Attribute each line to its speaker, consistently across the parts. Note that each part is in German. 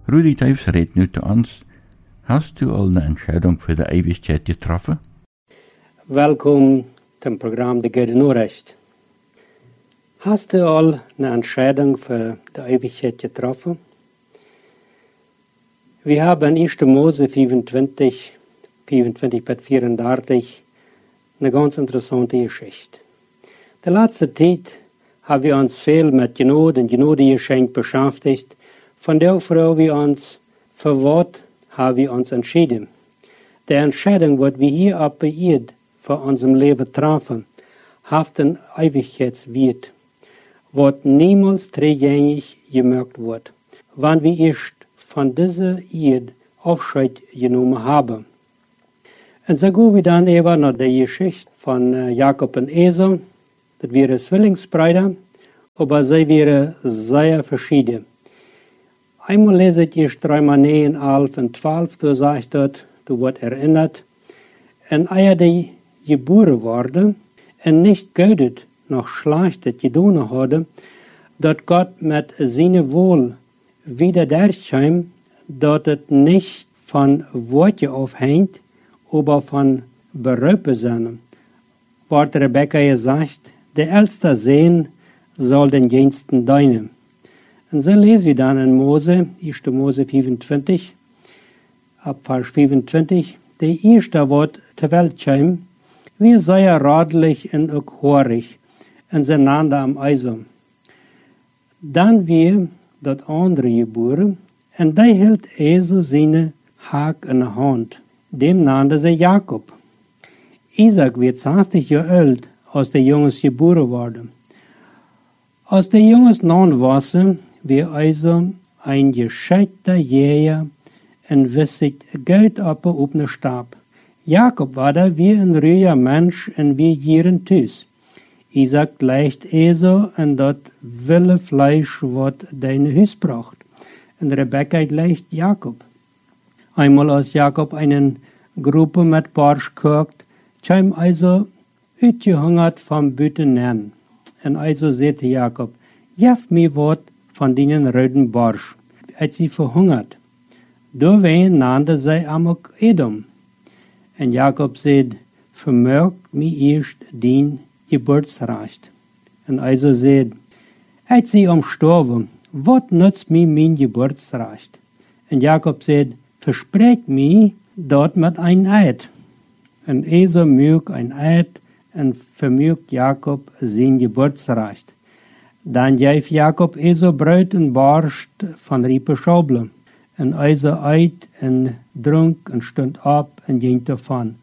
Speaker 1: Rudi Teufs redet nu zu uns. Hast du al eine Entscheidung für die Ewigkeit getroffen?
Speaker 2: Welkom zum Programm De Goede Nachricht. Hast du al eine Entscheidung für die Ewigkeit getroffen? Wir haben in 1. Mose 25 bis 34 eine ganz interessante Geschichte. Die letzte Zeit haben wir uns viel mit Genade und Gnadegeschenk beschäftigt. Von der Frau wir uns für was haben wir uns entschieden. Die Entscheidung, was wir hier auf der Erde für unserem Leben treffen, hat einen Ewigkeitswert, was niemals rückgängig gemerkt wird, wenn wir erst von dieser Erde Abschied genommen haben. Und so gehen wir dann eben nach der Geschichte von Jakob und Esau. Das wären Zwillingsbrüder, aber sie wären sehr verschieden. Einmal lese ich erst 3 Nehemiah 11 und 12, da sagt dort, du wird erinnert, und ehe die geboren worden und nicht gödet noch Schlechtes getan hatte, dort Gott mit seinem Wohl wieder durchkam, dort es nicht von Worte aufhängt, aber von Berufe sind. Wort Rebekka gesagt, der älteste Sohn soll den Jüngsten dienen. Und so lesen wir dann in Mose, 1. Mose 25, ab Vers 25, der erste Wort zur Welt kam, wir seien radlich und auch horig, und einander am Eisen. Dann wir dort andere geboren, und der hielt Esau seine Haak in der Hand. Dem nannte sie Jakob. Isaac wird 60 Jahre alt, als der Junges geboren wurde. Als der Junges 9 war, wir also ein gescheiter Jäger und wissigt Geld ab auf ne Stab. Jakob war da wie ein ruhiger Mensch und wir gieren Tüß. Isaac gleicht Esau und dort wille Fleisch, wat deine Hüs braucht. Und Rebekka gleicht Jakob. Einmal als Jakob einen Gruppe mit Barsch kocht, kam also uitgehungert vom Büten an. Und also sagte Jakob, jef mir wat von denen roten Barsch, als sie verhungert. Doorheen nannte sie Amok Edom. Und Jakob sagt, vermögt mir erst den Geburtsrecht. Und also sagt, als sie umstorben, wat nützt mir mein Geburtsrecht? Und Jakob sagt, versprecht mir dort mit ein Eid. Und Esau mögt ein Eid und vermögt Jakob sein Geburtsrecht. Dann gab Jakob Esau Brot und Barsch von Riepe Schauble. Und Esau eit und trunk und stund ab und ging davon.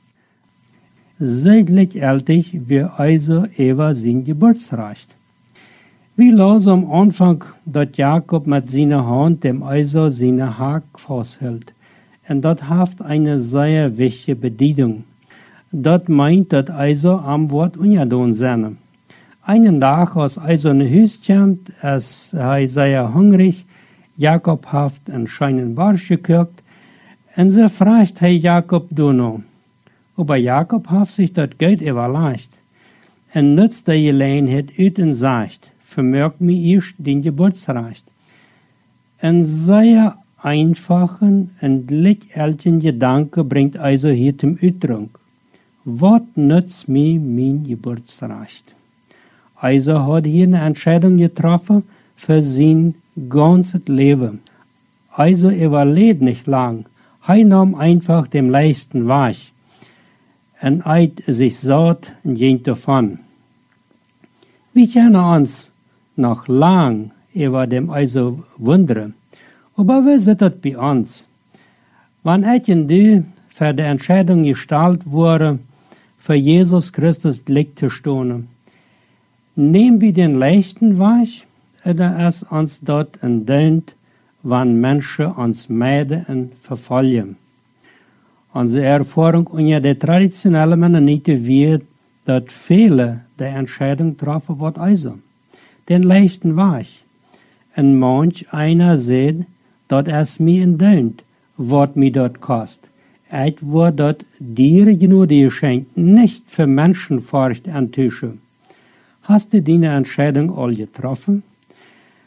Speaker 2: Seitlich ältig wir Esau Eva sein Geburtsrecht. Wie las am Anfang, dass Jakob mit seiner Hand dem Esau seine Haak festhält. Und das hat eine sehr wichtige Bedeutung. Das meint, dass Esau am Wort ungedoen sein. Einen Tag, als Esau in Hüs kommt, als er sehr hungrig, Jakob hat einen scheinen Barsch gekocht, und so fragt Jakob noch. Aber Jakob hat sich das Geld überlegt, und nutzt die Gelegenheit aus und sagt, vermögt mir erst den Geburtsrecht. Ein sehr einfachen und lichtältigen Gedanke bringt also hier zum Ausdruck. Was nützt mir mein Geburtsrecht? Also hat hier eine Entscheidung getroffen für sein ganzes Leben. Also überlebt nicht lang. Er nahm einfach den leichten Weg und eit sich satt und ging davon. Wir können uns noch lang über dem also wundern. Aber wie ist das bei uns? Wann hätten du für die Entscheidung gestellt wurde, für Jesus Christus Licht zu stehen? Nehmen wir den leichten Weg oder ist uns dort entdeunt, wann Menschen uns meiden und verfolgen? Unsere Erfahrung unter der traditionellen Mennoniten wird, dass viele die Entscheidung treffen, was also den leichten Weg. Und manch einer sieht, dass es mir entdeunt, was mir dort kostet. Es wird dort dir Gnade geschenkt, nicht für Menschenfurcht an Tische. Hast du deine Entscheidung all getroffen?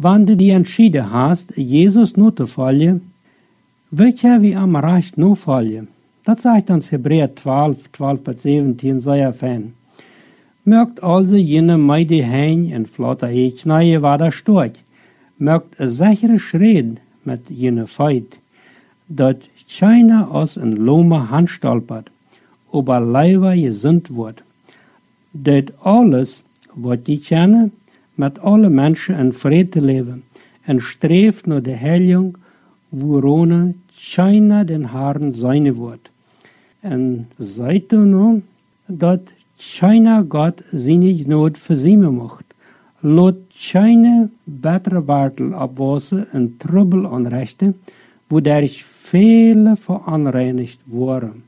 Speaker 2: Wann du die entschieden hast, Jesus nur zu folgen, wird ja wie am Recht nur folgen. Das sagt uns Hebräer 12 bis 17, sehr fein. Mögt also jene Meide hein en flotte Eetschneie war da storch. Mögt sichere Schritt mit jene Feit, dat keiner aus en lome Hand stolpert, aber leider gesund wird. Dat alles, wat die kennen, mit alle Menschen in Friede leben, en streeft naar de Heiligung, woran keiner den Herrn seine wird. En seid du nun, dat keiner Gott seine Gnade versiemen mocht. Lot keine bessere Wartel abwassen en Trübel anrichten, wodurch viele veranreinigt wurden.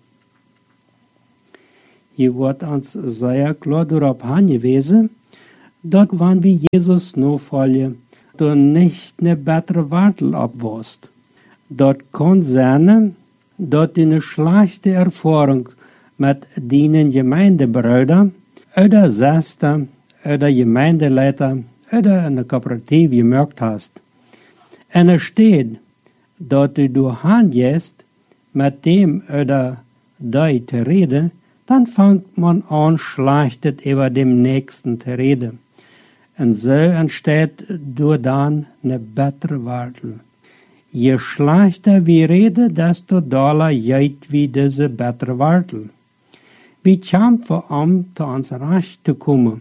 Speaker 2: Hier wird uns sehr klar darauf hingewiesen, dass wenn wir Jesus nur folgen, du nicht eine bessere Wartel abwasst. Das kann sein, dass du eine schlechte Erfahrung mit deinen Gemeindebrüdern oder Schwestern oder Gemeindeleiter oder in der Kooperative gemerkt hast. Und es steht, dass du hingehst, mit dem oder die zu reden, dann fängt man an, schlechtet über dem Nächsten zu reden. Und so entsteht durch dann eine bessere Wartel. Je schlechter wir reden, desto doller geht wie diese bessere Wartel. Wir kämpfen zu uns Recht zu kommen.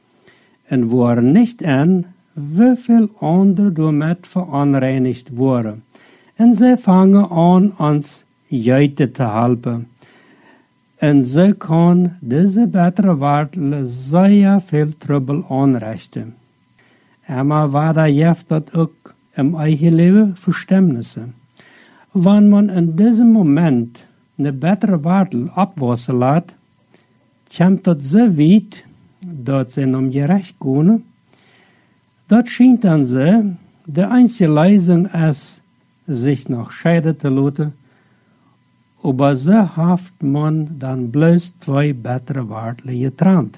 Speaker 2: Und waren nicht an, wie viel andere damit veranreinigt wurden. Und sie fangen an, uns Jeute zu helfen. Und sie kann diese bessere Wartel sehr viel Trübel anrichten. Aber war da jeft das auch im eigenen Leben Verständnisse. Wenn man in diesem Moment eine bessere Wartel abwassen lässt, kommt das so weit, dass sie um gerecht können. Das scheint dann so, die einzige Lösung ist, sich noch scheiden zu lassen. Aber so haft man dann bloß zwei bessere Wartel getrennt.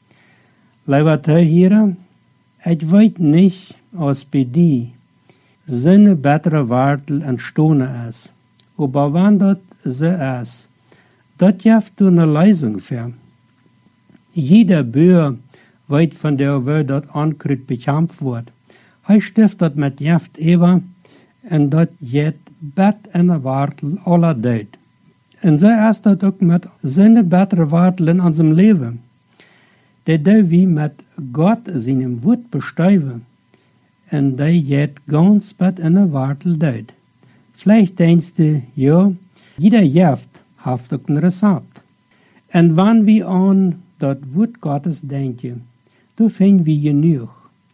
Speaker 2: Lieber Zuhörer, ich weiß nicht, was bei dir seine bessere Wartel entstanden ist. Aber wenn das so ist, das gibt eine Lösung für. Jeder Bürger weiß von der Welt, dass Ankrit bekämpft wird. Er stiftet mit Gift über und das geht Bett in der Wartel aller Zeit. Und so ist das auch mit seinen besseren Wartel in unserem Leben. Der wir mit Gott seinem Wort bestäuben. Und der geht ganz Bett in der Wartel dort. Vielleicht denkst du, ja, jeder Gift hat auch ein Rezept. Und wenn wir an das Wort Gottes denken, da finden wir genug.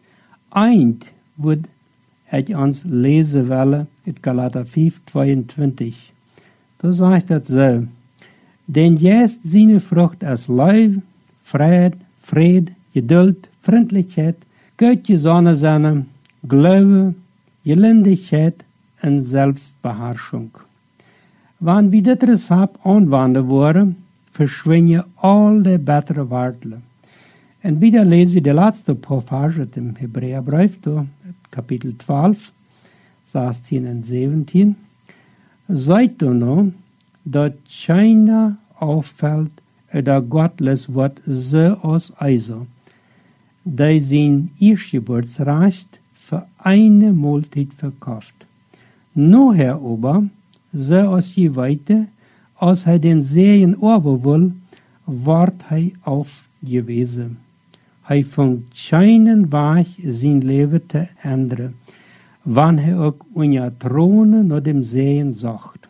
Speaker 2: Eint wird ich uns lesen wollen, in Galater 5, 22. Da sagt das so, denn jetzt seine Frucht ist Liebe, Friede, Geduld, Freundlichkeit, Gottgesonnen, Glaube, Gelindigkeit und Selbstbeherrschung. Wenn wir das Rezept anwenden wollen, verschwinden all die besseren Wartel. Und wieder lesen wir die letzte Passage im Hebräerbrief, Kapitel 12, 16 und 17. Seid du noch, dass keiner auffällt oder gottlos wird so aus Eise, die sein Erstgeburtsrecht für eine Mahlzeit verkauft. Nachher aber, so aus je weiter, als er den Segen oben will, ward er aufgewiesen. Er fängt keinen Weg, sein Leben zu ändern, wann er auch unter Throne nach dem Segen sucht.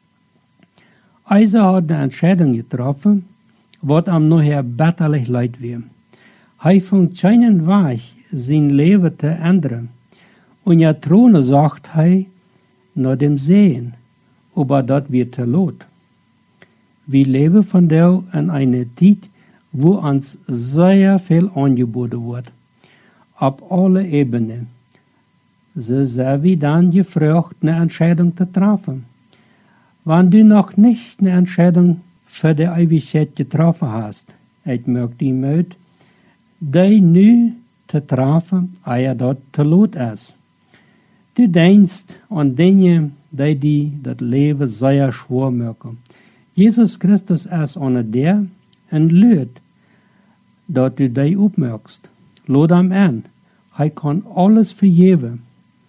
Speaker 2: Also hat eine Entscheidung getroffen, was am nachher bitterlich leid wird. Er fängt keinen Weg, sein Leben zu ändern. Unter Throne sucht er nach dem Segen, aber das wird zu lot. Wir leben von der in einer Zeit, wo uns sehr viel angeboten wird, auf alle Ebenen. So sind wir dann gefragt, eine Entscheidung zu treffen. Wenn du noch nicht eine Entscheidung für die Ewigkeit getroffen hast, ich möchte dich die nu zu treffen, ehe dort zu lot ist. Du denkst aan dingen die dat leven zeer schwer maken. Jesus Christus is aan der en leert dat du die opmerkst. Laat hem aan. Hij kan alles vergeven.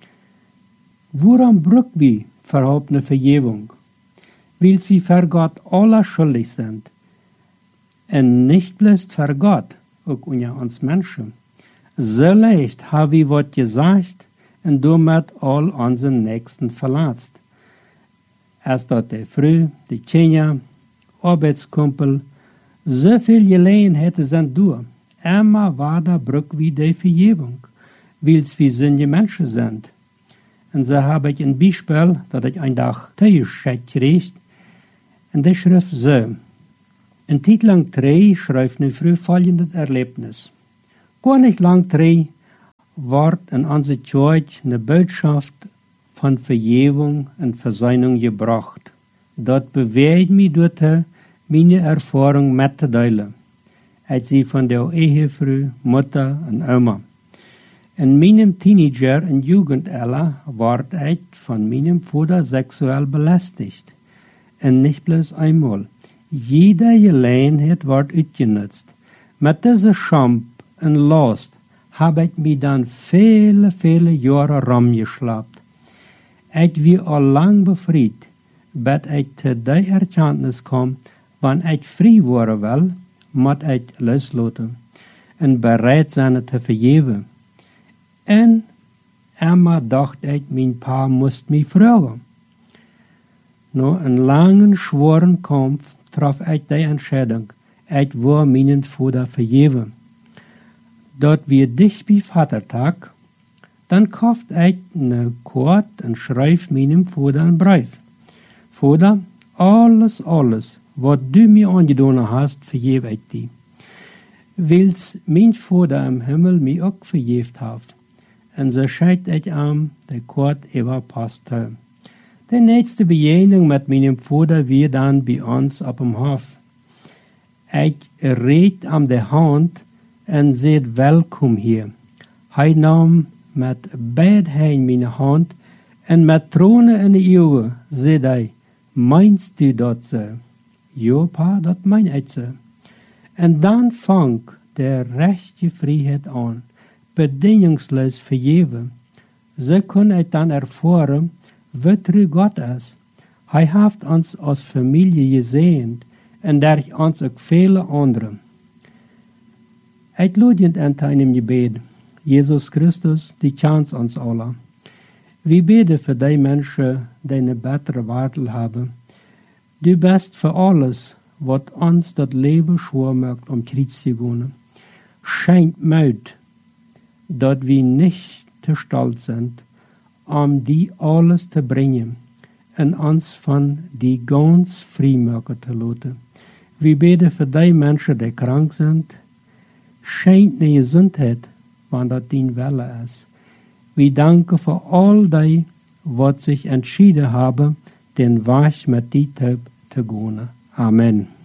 Speaker 2: Waarom brauchen wir überhaupt eine Vergebung? Weil wir für Gott alle schuldig sind. Und nicht bloß für Gott, auch unter uns Menschen. So leicht haben wir was gesagt und damit all unseren Nächsten verletzt. Als dort die Frau, die Kinder, Arbeitskumpel, so viel Gelegenheiten sind durch. Immer weiter brauchen wir die Vergebung, weil wir sündige Menschen sind. Und so habe ich ein Beispiel, das ich einen Tag zugeschickt kriegt, in der Schrift so. In Titlang 3 schreibt eine Frau folgendes Erlebnis. Gar nicht lang 3 wird in unsere Kirche eine Botschaft von Vergebung und Versöhnung gebracht. Dort bewegt mich dort meine Erfahrung mitzuteilen, als sie von der Ehefrau, Mutter und Oma. In meinem Teenager- und Jugendalter ward ich von meinem Vater sexuell belästigt. Und nicht bloß einmal. Jede Gelegenheit wird ausgenutzt. Mit dieser Scham und Last habe ich mich dann viele, viele Jahre rumgeschleppt. Ich war auch lang befreit, bis ich zu der Erkenntnis kam, wenn ich frei werden will, muss ich loslassen und bereit sein zu vergeben. Und einmal dachte ich, mein Paar musste mich fragen. Nach einem langen, schweren Kampf traf ich die Entscheidung, ich will meinen Vater vergeben. Dort wir dicht bei Vatertag, dann kauft ich eine Karte und schreibt meinem Vater einen Brief. Vater, alles, was du mir angetan hast, vergebe ich dir. Weil's mein Vater im Himmel mir auch vergeben hat. Und so scheit ich ihm die Karte überpasst. Die nächste Begegnung mit meinem Vater war dann bei uns auf dem Hof. Ich reicht ihm die Hand und sagt, willkommen hier. Er nahm mit beiden Händen meine Hand und mit Tränen in die Augen sagt er, meinst du das so? Ja, Pa, das mein ich so. Und dann fang der rechte Freiheit an, bedingungslos vergeben. So kann ich dann erfahren, wie treu Gott ist. Er hat uns als Familie gesehen und durch uns auch viele andere. Ich lade ihn an einem Gebet. Jesus Christus, die kennt uns alle. Wir beten für die Menschen, die eine bessere Welt haben. Du bist für alles, was uns das Leben schwer macht, Krieg zu gehen. Schenkt Mut, dass wir nicht zu stolz sind, die alles zu bringen und uns von die ganz frei machen zu lassen. Wir beten für die Menschen, die krank sind. Schenkt eine Gesundheit, wenn das dein Wille ist. Wir danken für all die, was sich entschieden haben, den Weg mit dir zu gehen. Amen.